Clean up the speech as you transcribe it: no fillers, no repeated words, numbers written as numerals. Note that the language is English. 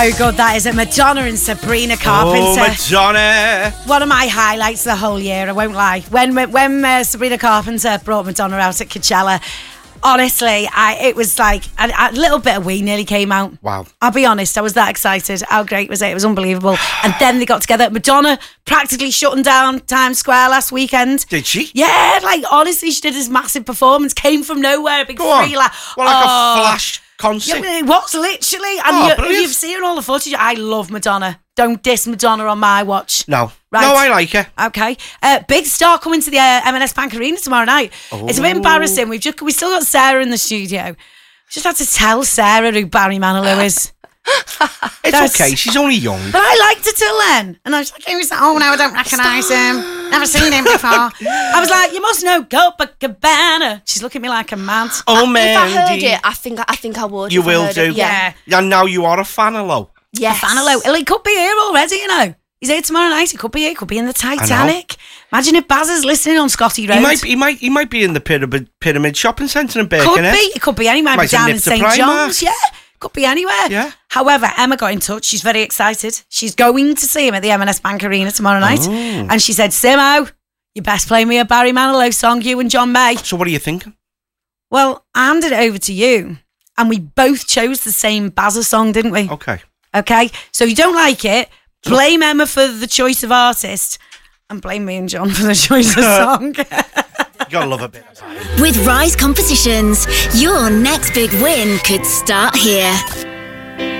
How good that is. Madonna and Sabrina Carpenter. Oh, Madonna. One of my highlights the whole year, I won't lie. When Sabrina Carpenter brought Madonna out at Coachella, honestly, it was like a little bit of We nearly came out. Wow. I'll be honest, I was that excited. How great was it? It was unbelievable. And then they got together. Madonna practically shutting down Times Square last weekend. Did she? Yeah, like honestly, she did this massive performance, came from nowhere, a big Go on. free laugh. Well, like a flash concert. Yeah, it was literally. And Brilliant. you've seen all the footage. I love Madonna. Don't diss Madonna on my watch. No. Right. No, I like her. Okay. Big star coming to the M&S Bank Arena tomorrow night. It's a bit embarrassing. We still got Sarah in the studio. Just had to tell Sarah who Barry Manilow is. It's okay. She's only young. But I liked it till then. And I was like, who's that? Oh, no, I don't recognise him. Never seen him before. I was like, you must know Copacabana. She's looking at me like a mad. Oh, man. If I heard it, I think I would. You if I will heard do. it. Yeah. And now you are a fan of Low. Yes. A fan of Low. Well, he could be here already, you know. He's here tomorrow night. He could be here. He could be in the Titanic. Imagine if Baz is listening on Scotty Road. He might be in the Pyramid Shopping Centre in Birkenhead. Could be. It could be anywhere. Might be down in St John's. Yeah. Could be anywhere. Yeah. However, Emma got in touch. She's very excited. She's going to see him at the M&S Bank Arena tomorrow night. Oh. And she said, Simo, you best play me a Barry Manilow song, you and John May. So what are you thinking? Well, I handed it over to you. And we both chose the same Bazza song, didn't we? Okay. So you don't like it. Blame Emma for the choice of artist. And blame me and John for the choice of song. You gotta love a bit of that. With Rise Competitions, your next big win could start here.